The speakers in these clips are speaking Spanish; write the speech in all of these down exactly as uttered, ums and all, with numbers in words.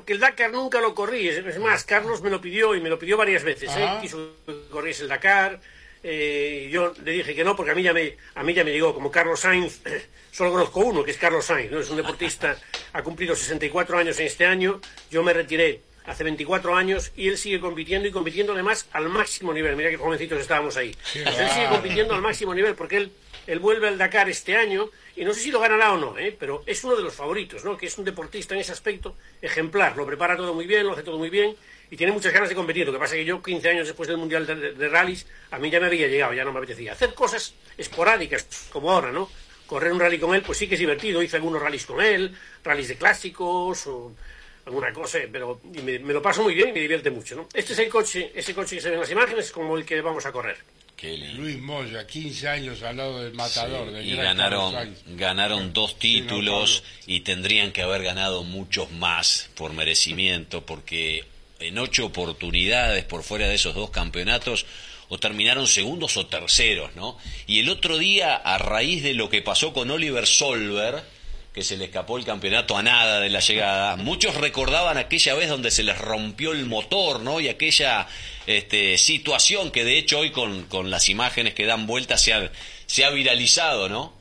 porque el Dakar nunca lo corrí, es más, Carlos me lo pidió y me lo pidió varias veces, ¿eh? Quiso que corriese el Dakar, eh, yo le dije que no, porque a mí ya me, a mí ya me llegó, como Carlos Sainz, eh, solo conozco uno, que es Carlos Sainz, ¿no? Es un deportista, ha cumplido sesenta y cuatro años en este año, yo me retiré hace veinticuatro años y él sigue compitiendo y compitiendo además al máximo nivel, mira que jovencitos estábamos ahí, él sigue compitiendo al máximo nivel porque él, él vuelve al Dakar este año y no sé si lo ganará o no, ¿eh? Pero es uno de los favoritos, ¿no? Que es un deportista en ese aspecto ejemplar, lo prepara todo muy bien, lo hace todo muy bien y tiene muchas ganas de competir. Lo que pasa es que yo, quince años después del Mundial de, de, de Rallys, a mí ya me había llegado, ya no me apetecía. Hacer cosas esporádicas, como ahora, ¿no? Correr un rally con él, pues sí que es divertido. Hice algunos rallies con él, rallies de clásicos o alguna cosa, pero me, me lo paso muy bien y me divierte mucho, ¿no? Este es el coche, ese coche que se ve en las imágenes, es como el que vamos a correr. Luis Moya, quince años al lado del matador. Sí, del y gran ganaron, Carlos ganaron dos títulos sí, y tendrían que haber ganado muchos más por merecimiento, porque en ocho oportunidades por fuera de esos dos campeonatos o terminaron segundos o terceros, ¿no? Y el otro día, a raíz de lo que pasó con Oliver Solberg, que se le escapó el campeonato a nada de la llegada, muchos recordaban aquella vez donde se les rompió el motor, ¿no? Y aquella este, situación que de hecho hoy con, con las imágenes que dan vuelta se ha, se ha viralizado, ¿no?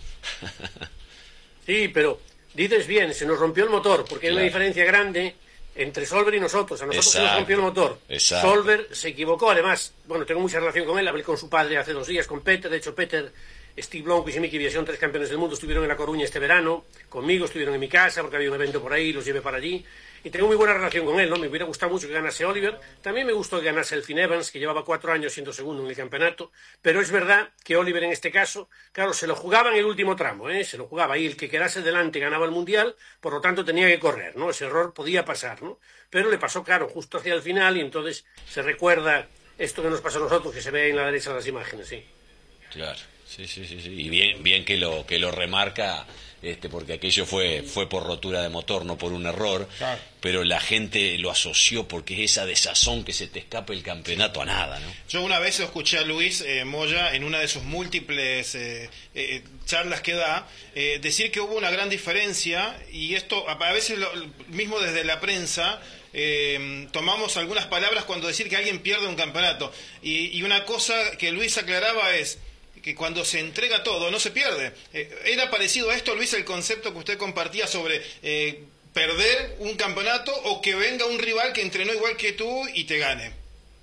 Sí, pero dices bien, se nos rompió el motor, porque claro, hay una diferencia grande entre Solberg y nosotros. A nosotros Exacto. se nos rompió el motor. Exacto. Solberg se equivocó, además, bueno, tengo mucha relación con él, hablé con su padre hace dos días, con Peter, de hecho Peter, Steve Blomqvist y Miki Viación, tres campeones del mundo, estuvieron en La Coruña este verano, conmigo, estuvieron en mi casa, porque había un evento por ahí, los llevé para allí, y tengo muy buena relación con él, ¿no? Me hubiera gustado mucho que ganase Oliver, también me gustó que ganase el Finn Evans, que llevaba cuatro años siendo segundo en el campeonato, pero es verdad que Oliver en este caso, claro, se lo jugaba en el último tramo, ¿eh? Se lo jugaba, y el que quedase delante ganaba el Mundial, por lo tanto tenía que correr, ¿no? Ese error podía pasar, ¿no? Pero le pasó, claro, justo hacia el final, y entonces se recuerda esto que nos pasó a nosotros, que se ve en la derecha de las imágenes, sí. Claro. Sí, sí, sí, sí, y bien, bien que lo que lo remarca, este, porque aquello fue fue por rotura de motor, no por un error, claro. Pero la gente lo asoció porque es esa desazón que se te escapa el campeonato a nada, ¿no? Yo una vez lo escuché a Luis eh, Moya en una de sus múltiples eh, eh, charlas que da, eh, decir que hubo una gran diferencia, y esto a veces lo, mismo desde la prensa Eh, tomamos algunas palabras cuando decir que alguien pierde un campeonato, y, y una cosa que Luis aclaraba es que cuando se entrega todo no se pierde. Eh, ¿Era parecido a esto, Luis, el concepto que usted compartía sobre eh, perder un campeonato o que venga un rival que entrenó igual que tú y te gane?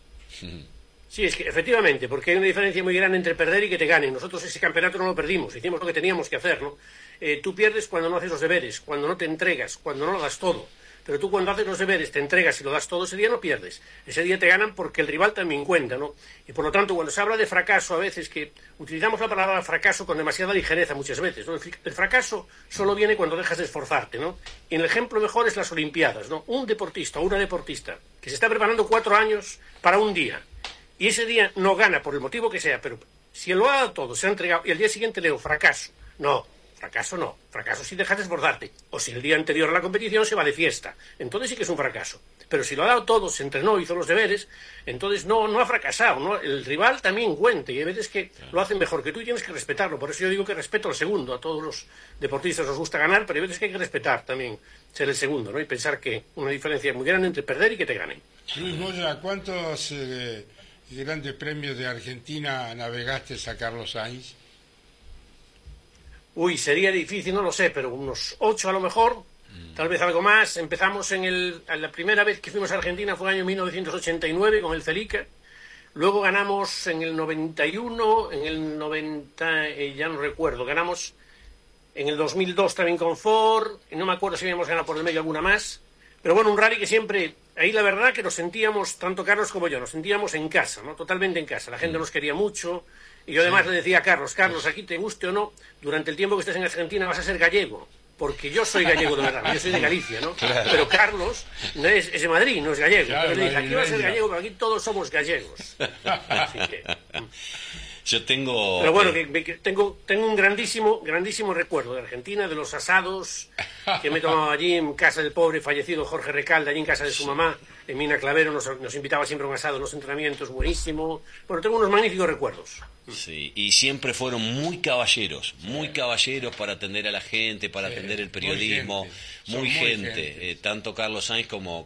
Sí, es que efectivamente, porque hay una diferencia muy grande entre perder y que te ganen. Nosotros ese campeonato no lo perdimos, hicimos lo que teníamos que hacer, ¿no? Eh, tú pierdes cuando no haces los deberes, cuando no te entregas, cuando no lo das todo. Pero tú cuando haces los deberes, te entregas y lo das todo, ese día no pierdes. Ese día te ganan porque el rival también cuenta, ¿no? Y por lo tanto, cuando se habla de fracaso, a veces que utilizamos la palabra fracaso con demasiada ligereza muchas veces, ¿no? El fracaso solo viene cuando dejas de esforzarte, ¿no? Y el ejemplo mejor es las Olimpiadas, ¿no? Un deportista o una deportista que se está preparando cuatro años para un día y ese día no gana por el motivo que sea, pero si lo ha dado todo, se ha entregado y al día siguiente leo fracaso, no. Fracaso no, fracaso si dejas de esforzarte, o si el día anterior a la competición se va de fiesta, entonces sí que es un fracaso. Pero si lo ha dado todo, se entrenó, hizo los deberes, entonces no, no ha fracasado, ¿no? El rival también cuenta, y hay veces que lo hacen mejor que tú y tienes que respetarlo. Por eso yo digo que respeto al segundo. A todos los deportistas nos gusta ganar, pero hay veces que hay que respetar también ser el segundo, ¿no? Y pensar que una diferencia muy grande entre perder y que te ganen. Luis Moya, ¿cuántos eh, grandes premios de Argentina navegaste a Carlos Sainz? Uy, sería difícil, no lo sé, pero unos ocho a lo mejor, mm. tal vez algo más. Empezamos en el... La primera vez que fuimos a Argentina fue en el año mil novecientos ochenta y nueve con el Celica. Luego ganamos en el noventa y uno, en el noventa, eh, ya no recuerdo, ganamos en el dos mil dos también con Ford, y no me acuerdo si habíamos ganado por el medio alguna más. Pero bueno, un rally que siempre... Ahí la verdad que nos sentíamos, tanto Carlos como yo, nos sentíamos en casa, ¿no? Totalmente en casa. La gente mm. nos quería mucho. Y yo además sí. le decía a Carlos, Carlos, aquí te guste o no, durante el tiempo que estés en Argentina vas a ser gallego, porque yo soy gallego de verdad, yo soy de Galicia, ¿no? Claro. Pero Carlos no es, es de Madrid, no es gallego. Claro, pero le dije, aquí vas a ser gallego, pero aquí todos somos gallegos. Así que... Yo tengo... Pero bueno, eh... que, que tengo, tengo un grandísimo, grandísimo recuerdo de Argentina, de los asados que me tomaba allí en casa del pobre fallecido Jorge Recalde, allí en casa de su mamá, en Mina Clavero, nos, nos invitaba siempre a un asado en los entrenamientos, buenísimo. Bueno, tengo unos magníficos recuerdos. Sí, y siempre fueron muy caballeros, muy caballeros para atender a la gente, para sí, atender el periodismo, muy gente, muy gente. Eh, tanto Carlos Sainz como,